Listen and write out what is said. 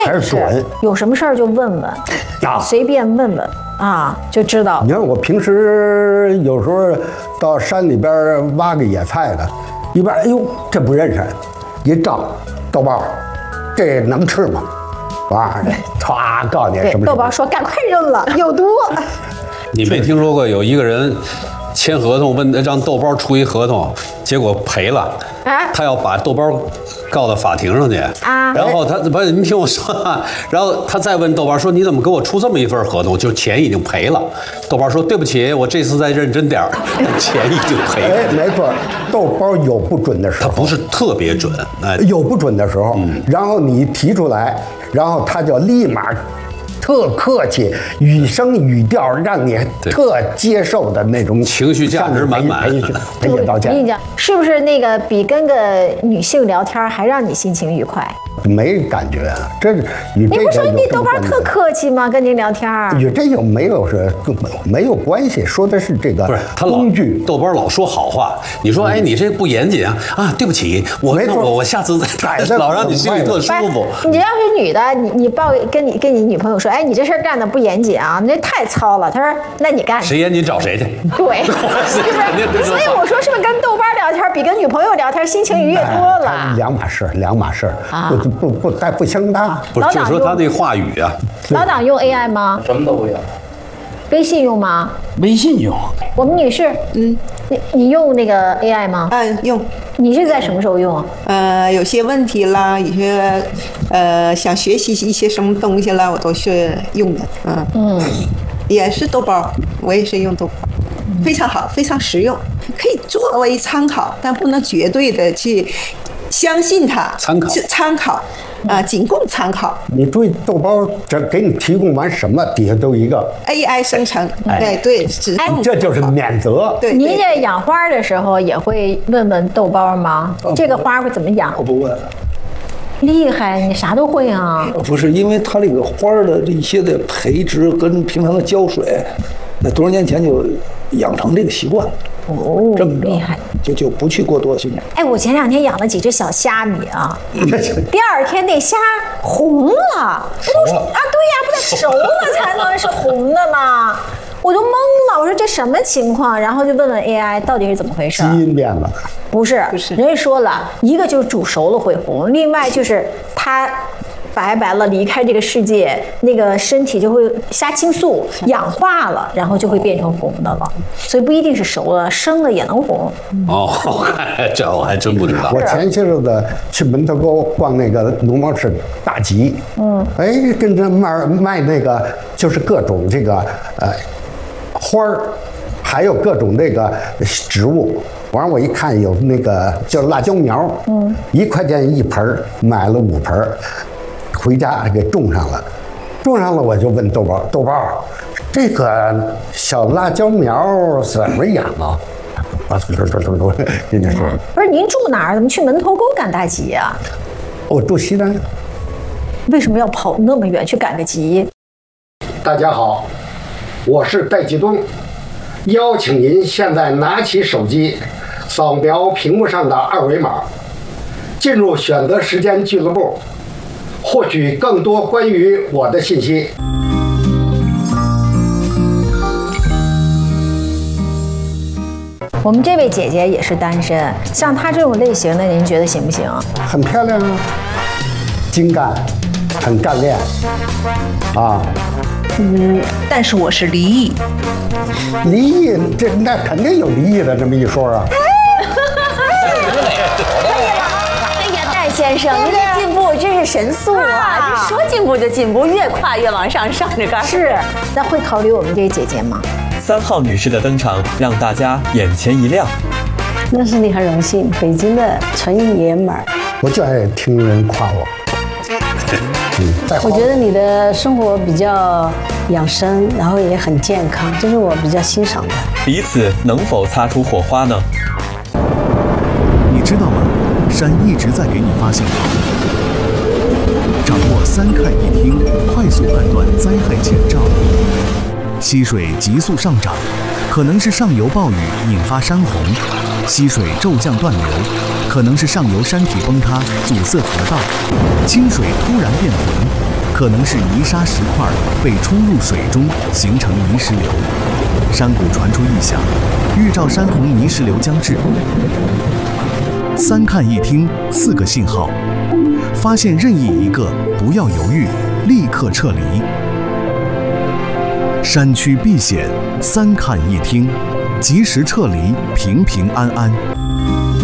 还是准。 有什么事儿就问问啊，随便问问啊，就知道。 你看我平时有时候到山里边挖个野菜的，一般哎呦这不认识，一照豆包，这能吃吗？哇，歘告诉你什么？ 豆包说赶快扔了，有毒。 你没听说过有一个人签合同，让豆包出一合同，结果赔了，他要把豆包告到法庭上去啊。然后他不是，您听我说啊，然后他再问豆包说：“你怎么给我出这么一份合同？就钱已经赔了。”豆包说：“对不起，我这次再认真点儿，钱已经赔了。” 哎，没错，豆包有不准的时候， 他不是特别准，哎， 有不准的时候，然后你提出来，然后他就立马。特客气，语声语调让你特接受的那种情绪价值满满， 赔礼道歉。 我跟你讲，是不是那个比跟个女性聊天还让你心情愉快？ 没感觉啊，这是与这个你不说你豆包特客气吗？跟您聊天与这又没有没有关系，说的是这个不是他工具。 豆包老说好话，你说哎你这不严谨啊，对不起，我下次再老让你心里特舒服。 你要是女的，你跟你女朋友说，哎你这事儿干的不严谨啊，你这太糙了。她说那你干谁严谨找谁去。 对，所以我说是不是跟豆包聊天比跟女朋友聊天心情愉悦多了？ 两码事啊。不相搭， 不是就说他那话语啊。 老党用 AI 吗？ 什么都不用。 微信用吗？ 微信用。 我们女士，你用那个 AI 吗？ 用。 你是在什么时候用？ 有些问题啦，有些想学习一些什么东西啦，我都是用的。也是豆包，我也是用豆包。非常好，非常实用，可以作为参考，但不能绝对的去相信它。参考啊，仅供参考。 你注意豆包这给你提供完什么，底下都一个 AI 生成。对， 这就是免责。 对， 您这养花的时候也会问问豆包吗？这个花会怎么养？ 我不问。 厉害，你啥都会啊！ 不是，因为它这个花的这些的培植跟平常的浇水，那多少年前就养成这个习惯了。这么厉害， 就不去过多训练。 哎，我前2天养了几只小虾米啊，第2天那虾红了，不都是啊？对呀，不得熟了才能是红的吗？我都懵了，我说这什么情况？然后就问问 AI 到底是怎么回事？ 基因变了？ 不是，人家说了一个就是煮熟了会红，另外就是它白了离开这个世界，那个身体就会虾青素氧化了，然后就会变成红的了。所以不一定是熟了，生了也能红。 哦，这我还真不知道。 我前些日子去门头沟逛那个农贸市大集，哎，跟着卖那个就是各种这个花儿，还有各种那个植物。完我一看有那个叫辣椒苗，1块钱1盆，买了5盆。回家给种上了，我就问豆包，这个小辣椒苗怎么养啊？人家说不是您住哪儿？怎么去门头沟赶大集啊？ 我住西单。 为什么要跑那么远去赶个集？ 大家好，我是戴继东，邀请您现在拿起手机，扫描屏幕上的2维码，进入选择时间俱乐部。获取更多关于我的信息。 我们这位姐姐也是单身，像她这种类型的，您觉得行不行？ 很漂亮啊，精干，很干练啊。 但是我是离异。 离异，那肯定有离异的这么一说啊。 先生，您的进步真是神速啊！这说进步就进步，越跨越往上上着杆。 是，那会考虑我们这姐姐吗 ？3号女士的登场让大家眼前一亮。 那是你很荣幸，北京的纯爷们儿。 我就爱听人夸我。 我觉得你的生活比较养生，然后也很健康，这是我比较欣赏的。 彼此能否擦出火花呢？ 你知道吗？山一直在给你发信号，掌握3看1听，快速判断灾害前兆。溪水急速上涨，可能是上游暴雨引发山洪；溪水骤降断流，可能是上游山体崩塌阻塞河道；清水突然变浑， 可能是泥沙石块被冲入水中形成泥石流。山谷传出异响，预兆山洪泥石流将至。3看1听4个信号，发现任意一个不要犹豫，立刻撤离。山区避险，3看1听，及时撤离，平平安安。